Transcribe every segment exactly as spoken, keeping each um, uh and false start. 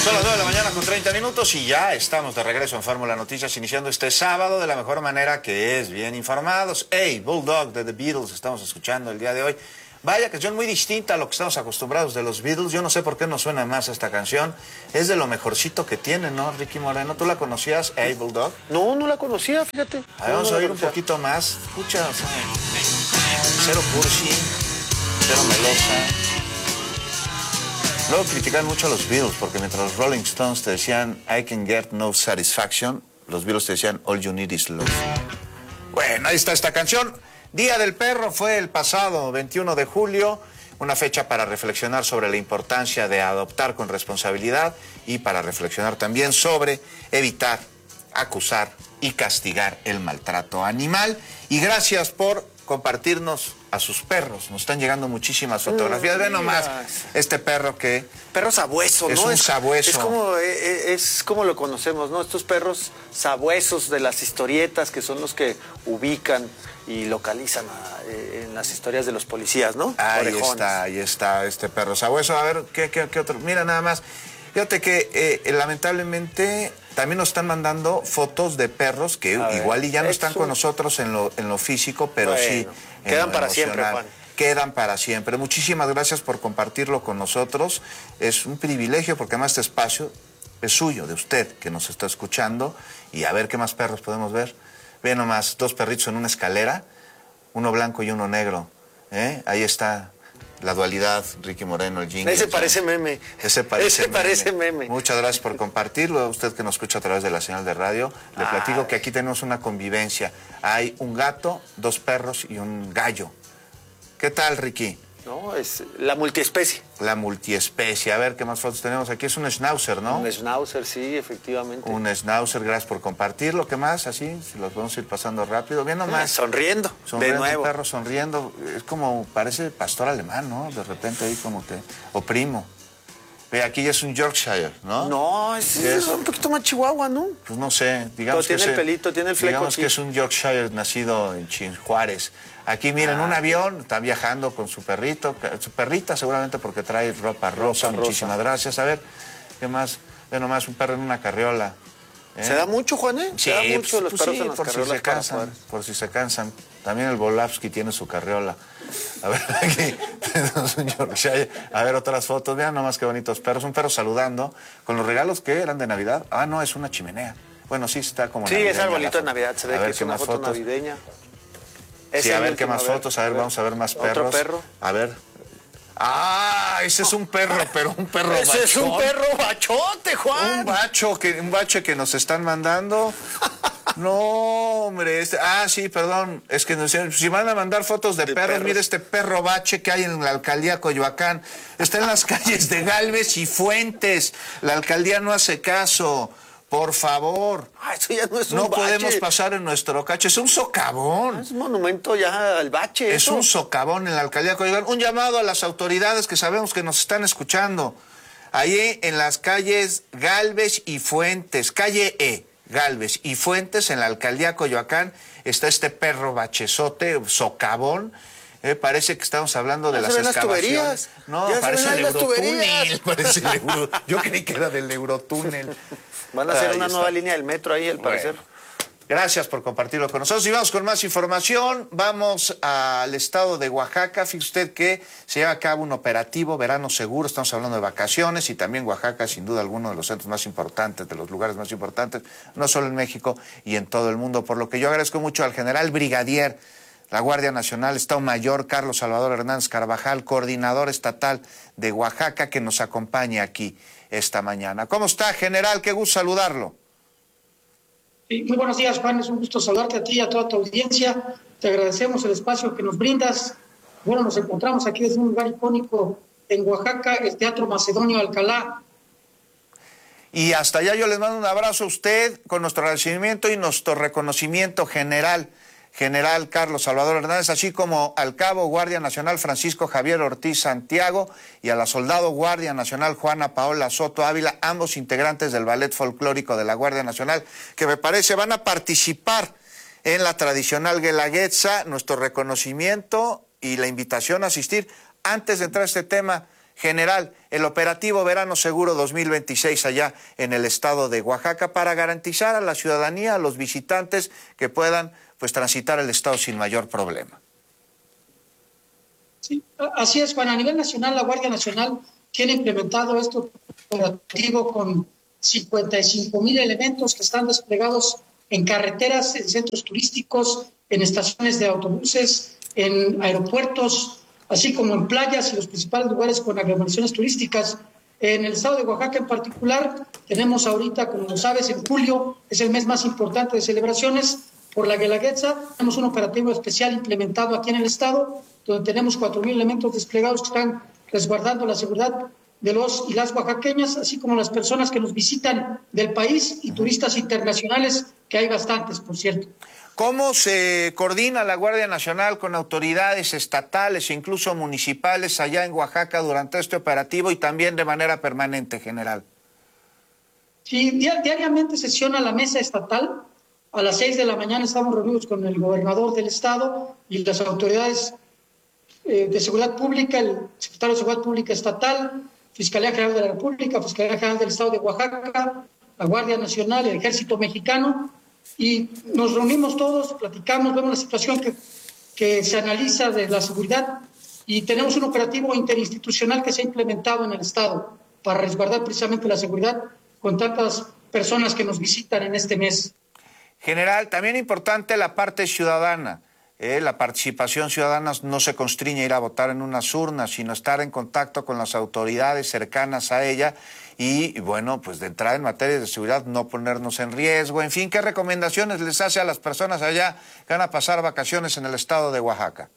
Son las nueve de la mañana con treinta minutos y ya estamos de regreso en Fórmula Noticias, iniciando este sábado de la mejor manera, que es bien informados. Hey, Bulldog de The Beatles estamos escuchando el día de hoy. Vaya canción muy distinta a lo que estamos acostumbrados de los Beatles. Yo no sé por qué nos suena más esta canción. Es de lo mejorcito que tiene, ¿no, Ricky Moreno? ¿Tú la conocías, Hey, Bulldog? No, no la conocía, fíjate. A ver, vamos no a oír un poquito más. Escucha, o sea, cero cursi, cero melosa. Luego critican mucho a los Beatles porque mientras los Rolling Stones te decían I can get no satisfaction, los Beatles te decían all you need is love. Bueno, ahí está esta canción. Día del Perro fue el pasado veintiuno de julio, una fecha para reflexionar sobre la importancia de adoptar con responsabilidad y para reflexionar también sobre evitar, acusar y castigar el maltrato animal. Y gracias por compartirnos a sus perros. Nos están llegando muchísimas fotografías. Ve nomás este perro que... Perro sabueso, es ¿no? un sabueso. Es como, es, es como lo conocemos, ¿no? Estos perros sabuesos de las historietas, que son los que ubican y localizan a, eh, en las historias de los policías, ¿no? Ahí Orejones. está, ahí está este perro sabueso. A ver, ¿qué, qué, qué otro? Mira nada más. Fíjate que eh, lamentablemente también nos están mandando fotos de perros que A igual ver, y ya no están eso... con nosotros en lo, en lo físico, pero bueno, sí en quedan lo para emocional. siempre, Juan. Quedan para siempre. Muchísimas gracias por compartirlo con nosotros. Es un privilegio porque además este espacio es suyo, de usted, que nos está escuchando. Y a ver qué más perros podemos ver. Ve nomás, dos perritos en una escalera, uno blanco y uno negro. ¿eh? Ahí está la dualidad, Ricky Moreno, el jingle. Ese parece meme. Ese parece, Ese meme. parece meme. Muchas gracias por compartirlo. A usted que nos escucha a través de la señal de radio, le Ay. platico que aquí tenemos una convivencia. Hay un gato, dos perros y un gallo. ¿Qué tal, Ricky? No, es la multiespecie. La multiespecie. A ver, ¿qué más fotos tenemos? Aquí es un schnauzer, ¿no? Un schnauzer, sí, efectivamente. Un schnauzer, gracias por compartirlo. ¿Qué más? Así, si los vamos a ir pasando rápido. Bien nomás. Sonriendo, Sonriendo, de nuevo. Un perro sonriendo. Es como, parece pastor alemán, ¿no? De repente ahí como que... O primo. Ve, aquí ya es un Yorkshire, ¿no? No, es, es un poquito más chihuahua, ¿no? Pues no sé, digamos Pero que... tiene ese, el pelito, tiene el fleco Digamos aquí. que es un Yorkshire nacido en Chin Juárez. Aquí miren, Ah, un avión, está viajando con su perrito, su perrita seguramente porque trae ropa rosa. Ropa Muchísimas rosa. gracias. A ver, ¿qué más? Ve nomás, un perro en una carriola. ¿eh? ¿Se da mucho, Juan, eh? Sí, Se da mucho pues, los pues perros sí, en las por si carriolas se para cansan, jugar. por si se cansan. También el Volavsky tiene su carriola. A ver, aquí tenemos un Yorkshire. A ver, otras fotos. Vean nomás qué bonitos perros. Un perro saludando con los regalos que eran de Navidad. Ah, no, es una chimenea. Bueno, sí, está como Sí, navideña es arbolito la de foto. Navidad. Se ve A que ver, es ¿qué una más foto fotos? navideña. Sí, Ese a ver último, qué más fotos. A ver, vamos a ver más perros. Otro perro. A ver. Ah, ese es un perro, pero un perro Ese es un bachón. perro bachote, Juan. Un bacho que, un bache que nos están mandando. No, hombre. Este, ah, sí, perdón. Es que nos, si van a mandar fotos de, De perros, perros. mire este perro bache que hay en la alcaldía Coyoacán. Está en las calles de Galvez y Fuentes. La alcaldía no hace caso. Por favor. Ah, eso ya no es un No bache. podemos pasar en nuestro cacho. Es un socavón. Es un monumento ya al bache. Es eso. un socavón en la alcaldía de Coyoacán. Un llamado a las autoridades que sabemos que nos están escuchando. Ahí en las calles Galvez y Fuentes, calle E, Galvez y Fuentes, en la alcaldía de Coyoacán, está este perro bachezote, socavón. Eh, parece que estamos hablando de Ya las se ven las excavaciones. tuberías. No, Ya se parece ven el las Eurotúnel. tuberías. Parece el Euro... Yo creí que era del Eurotúnel. Van a hacer Ahí una está. nueva línea del metro ahí, al Bueno. parecer. Gracias por compartirlo con nosotros. Y vamos con más información. Vamos al estado de Oaxaca. Fíjese usted que se lleva a cabo un operativo Verano Seguro. Estamos hablando de vacaciones y también Oaxaca, sin duda alguno de los centros más importantes, de los lugares más importantes, no solo en México y en todo el mundo. Por lo que yo agradezco mucho al general brigadier, la Guardia Nacional, Estado Mayor, Carlos Salvador Hernández Carvajal, coordinador estatal de Oaxaca, que nos acompaña aquí esta mañana. ¿Cómo está, general? Qué gusto saludarlo. Sí, muy buenos días, Juan. Es un gusto saludarte a ti y a toda tu audiencia. Te agradecemos el espacio que nos brindas. Bueno, nos encontramos aquí desde un lugar icónico en Oaxaca, el Teatro Macedonio Alcalá. Y hasta allá yo les mando un abrazo a usted con nuestro agradecimiento y nuestro reconocimiento general, general Carlos Salvador Hernández, así como al cabo Guardia Nacional Francisco Javier Ortiz Santiago y a la soldado Guardia Nacional Juana Paola Soto Ávila, ambos integrantes del Ballet Folclórico de la Guardia Nacional, que me parece van a participar en la tradicional Guelaguetza. Nuestro reconocimiento y la invitación a asistir. Antes de entrar a este tema, General, el operativo Verano Seguro dos mil veintiséis allá en el estado de Oaxaca para garantizar a la ciudadanía, a los visitantes que puedan pues transitar el estado sin mayor problema. Sí, así es, Juan. A nivel nacional, la Guardia Nacional tiene implementado este operativo con cincuenta y cinco mil elementos que están desplegados en carreteras, en centros turísticos, en estaciones de autobuses, en aeropuertos, así como en playas y los principales lugares con aglomeraciones turísticas. En el estado de Oaxaca en particular, tenemos ahorita, como lo sabes, en julio es el mes más importante de celebraciones por la Guelaguetza. Tenemos un operativo especial implementado aquí en el estado, donde tenemos cuatro mil elementos desplegados que están resguardando la seguridad de los y las oaxaqueñas, así como las personas que nos visitan del país y turistas internacionales, que hay bastantes, por cierto. ¿Cómo se coordina la Guardia Nacional con autoridades estatales e incluso municipales allá en Oaxaca durante este operativo y también de manera permanente, general? Sí, diariamente sesiona la mesa estatal. A las seis de la mañana estamos reunidos con el gobernador del estado y las autoridades eh, de seguridad pública, el secretario de Seguridad Pública Estatal, Fiscalía General de la República, Fiscalía General del Estado de Oaxaca, la Guardia Nacional, el Ejército Mexicano, y nos reunimos todos, platicamos, vemos la situación que, que se analiza de la seguridad y tenemos un operativo interinstitucional que se ha implementado en el Estado para resguardar precisamente la seguridad con tantas personas que nos visitan en este mes. General, también importante la parte ciudadana. Eh, la participación ciudadana no se constriñe a ir a votar en unas urnas, sino estar en contacto con las autoridades cercanas a ella y, bueno, pues de entrada en materia de seguridad no ponernos en riesgo. En fin, ¿qué recomendaciones les hace a las personas allá que van a pasar vacaciones en el estado de Oaxaca?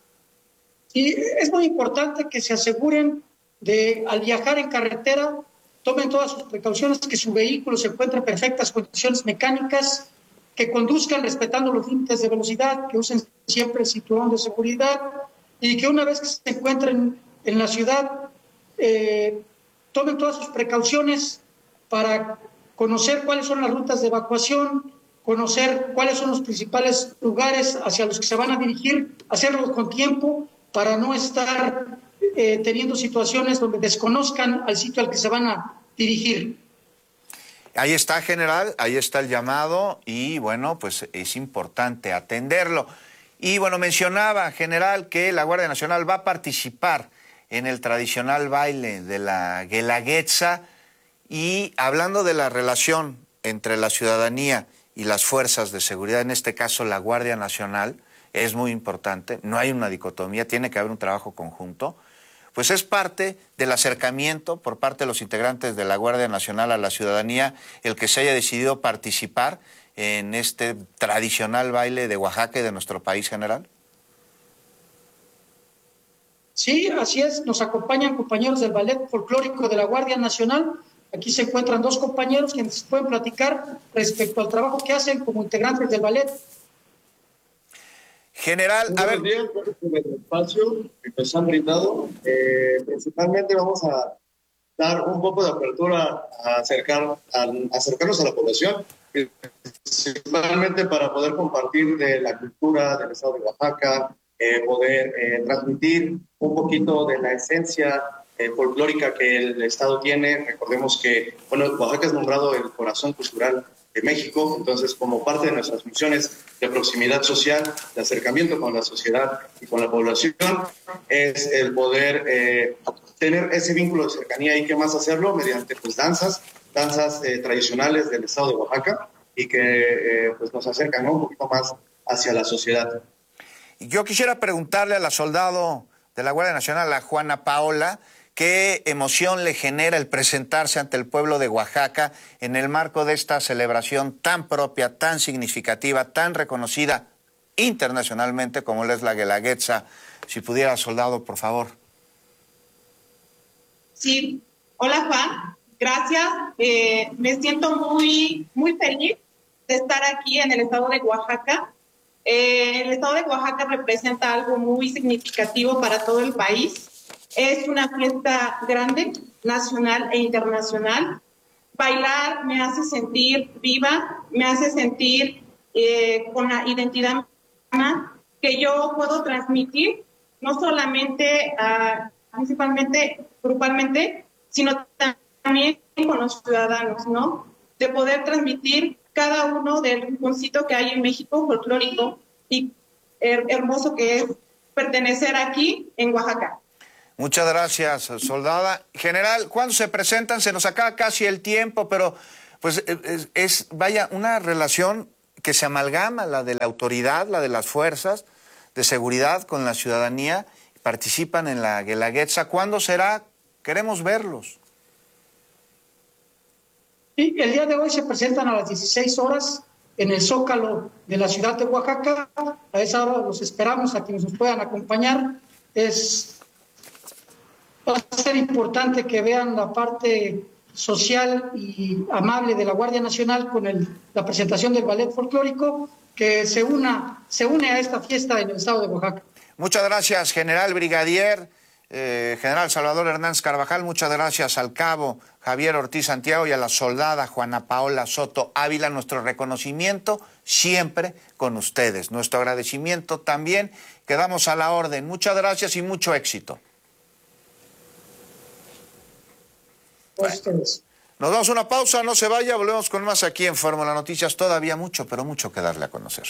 Sí, es muy importante que se aseguren de, al viajar en carretera, tomen todas sus precauciones, que su vehículo se encuentre en perfectas condiciones mecánicas, que conduzcan respetando los límites de velocidad, que usen siempre el cinturón de seguridad y que una vez que se encuentren en la ciudad, eh, tomen todas sus precauciones para conocer cuáles son las rutas de evacuación, conocer cuáles son los principales lugares hacia los que se van a dirigir, hacerlo con tiempo para no estar eh, teniendo situaciones donde desconozcan al sitio al que se van a dirigir. Ahí está, general, ahí está el llamado y, bueno, pues es importante atenderlo. Y, bueno, mencionaba, general, que la Guardia Nacional va a participar en el tradicional baile de la Guelaguetza y hablando de la relación entre la ciudadanía y las fuerzas de seguridad, en este caso la Guardia Nacional, es muy importante, no hay una dicotomía, tiene que haber un trabajo conjunto. Pues es parte del acercamiento por parte de los integrantes de la Guardia Nacional a la ciudadanía el que se haya decidido participar en este tradicional baile de Oaxaca y de nuestro país, general. Sí, así es. Nos acompañan compañeros del Ballet Folclórico de la Guardia Nacional. Aquí se encuentran dos compañeros quienes pueden platicar respecto al trabajo que hacen como integrantes del ballet. General, a ver. Buenos días, gracias por el espacio que nos han brindado. Eh, principalmente vamos a dar un poco de apertura a, acercar, a acercarnos a la población, principalmente para poder compartir de la cultura del estado de Oaxaca, eh, poder eh, transmitir un poquito de la esencia eh, folclórica que el estado tiene. Recordemos que, bueno, Oaxaca es nombrado el corazón cultural de México, entonces como parte de nuestras funciones de proximidad social, de acercamiento con la sociedad y con la población, es el poder eh, tener ese vínculo de cercanía y qué más hacerlo mediante pues danzas, danzas eh, tradicionales del estado de Oaxaca y que eh, pues nos acercan, ¿no?, un poquito más hacia la sociedad. Yo quisiera preguntarle a la soldado de la Guardia Nacional, a Juana Paola, ¿qué emoción le genera el presentarse ante el pueblo de Oaxaca en el marco de esta celebración tan propia, tan significativa, tan reconocida internacionalmente como es la Guelaguetza? Si pudiera, soldado, por favor. Sí, hola Juan, gracias. Eh, me siento muy, muy feliz de estar aquí en el estado de Oaxaca. Eh, el estado de Oaxaca representa algo muy significativo para todo el país. Es una fiesta grande, nacional e internacional. Bailar me hace sentir viva, me hace sentir eh, con la identidad que yo puedo transmitir, no solamente a, principalmente, grupalmente, sino también con los ciudadanos, ¿no? De poder transmitir cada uno del rinconcito que hay en México folclórico y her- hermoso que es pertenecer aquí en Oaxaca. Muchas gracias, soldada. General, ¿cuándo se presentan? Se nos acaba casi el tiempo, pero pues es, es vaya, una relación que se amalgama, la de la autoridad, la de las fuerzas de seguridad con la ciudadanía, participan en la Guelaguetza. ¿Cuándo será? Queremos verlos. Y el día de hoy se presentan a las dieciséis horas en el Zócalo de la ciudad de Oaxaca. A esa hora los esperamos a quienes nos puedan acompañar. Es, va a ser importante que vean la parte social y amable de la Guardia Nacional con el, la presentación del ballet folclórico que se, una, se une a esta fiesta en el estado de Oaxaca. Muchas gracias, general brigadier, eh, general Salvador Hernández Carvajal. Muchas gracias al cabo Javier Ortiz Santiago y a la soldada Juana Paola Soto Ávila. Nuestro reconocimiento siempre con ustedes. Nuestro agradecimiento también. Quedamos a la orden. Muchas gracias y mucho éxito. Pues ustedes. Nos damos una pausa, no se vaya, volvemos con más aquí en Fórmula Noticias. Todavía mucho, pero mucho que darle a conocer.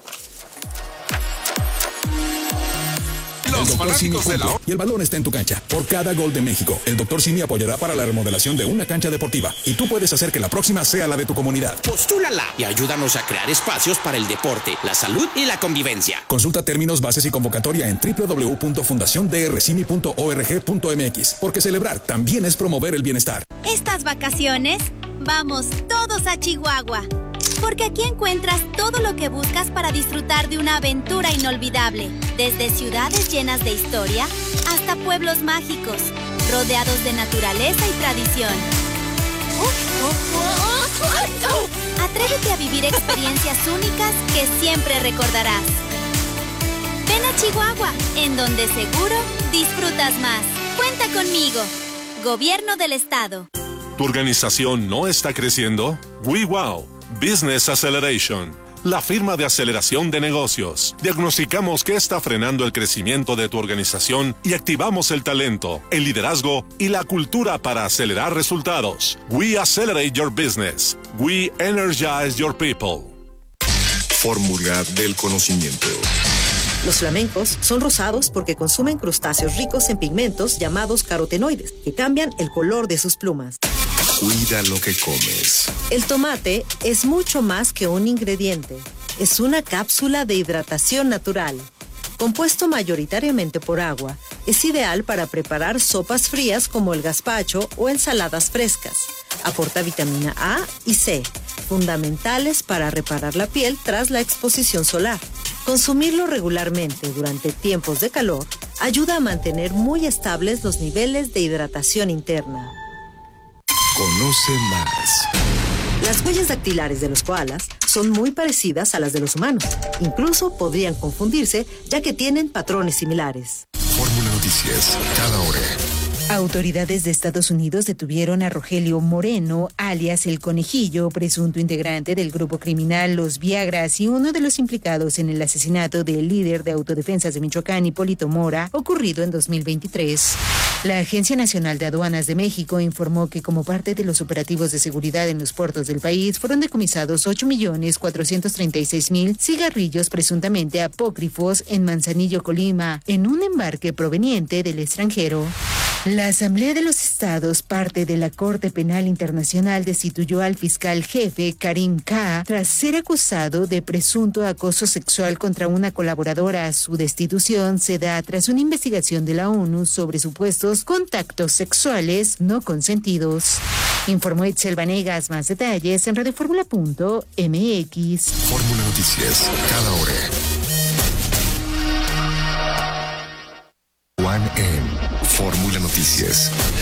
El doctor Simi cumple y el balón está en tu cancha. Por cada gol de México, el doctor Simi apoyará para la remodelación de una cancha deportiva. Y tú puedes hacer que la próxima sea la de tu comunidad. Postúlala y ayúdanos a crear espacios para el deporte, la salud y la convivencia. Consulta términos, bases y convocatoria en doble u doble u doble u punto fundación d r simi punto org punto m x. Porque celebrar también es promover el bienestar. Estas vacaciones, vamos todos a Chihuahua. Porque aquí encuentras todo lo que buscas para disfrutar de una aventura inolvidable. Desde ciudades llenas de historia hasta pueblos mágicos, rodeados de naturaleza y tradición. Atrévete a vivir experiencias únicas que siempre recordarás. Ven a Chihuahua, en donde seguro disfrutas más. Cuenta conmigo. Gobierno del Estado. ¿Tu organización no está creciendo? WeWow Business Acceleration, la firma de aceleración de negocios. Diagnosticamos qué está frenando el crecimiento de tu organización y activamos el talento, el liderazgo y la cultura para acelerar resultados. We accelerate your business. We energize your people. Fórmula del conocimiento. Los flamencos son rosados porque consumen crustáceos ricos en pigmentos llamados carotenoides, que cambian el color de sus plumas. Cuida lo que comes. El tomate es mucho más que un ingrediente. Es una cápsula de hidratación natural. Compuesto mayoritariamente por agua, es ideal para preparar sopas frías como el gazpacho o ensaladas frescas. Aporta vitamina A y C, fundamentales para reparar la piel tras la exposición solar. Consumirlo regularmente durante tiempos de calor ayuda a mantener muy estables los niveles de hidratación interna. Conoce más. Las huellas dactilares de los koalas son muy parecidas a las de los humanos. Incluso podrían confundirse, ya que tienen patrones similares. Fórmula Noticias, cada hora. Autoridades de Estados Unidos detuvieron a Rogelio Moreno, alias El Conejillo, presunto integrante del grupo criminal Los Viagras y uno de los implicados en el asesinato del líder de autodefensas de Michoacán, Hipólito Mora, ocurrido en dos mil veintitrés. La Agencia Nacional de Aduanas de México informó que como parte de los operativos de seguridad en los puertos del país fueron decomisados ocho millones cuatrocientos treinta y seis mil cigarrillos presuntamente apócrifos en Manzanillo, Colima, en un embarque proveniente del extranjero. La Asamblea de los Estados, parte de la Corte Penal Internacional, destituyó al fiscal jefe Karim K. tras ser acusado de presunto acoso sexual contra una colaboradora. Su destitución se da tras una investigación de la ONU sobre supuestos contactos sexuales no consentidos. Informó Itzel Vanegas. Más detalles en radioformula punto m x. Fórmula Noticias, cada hora. Juan en Fórmula Noticias.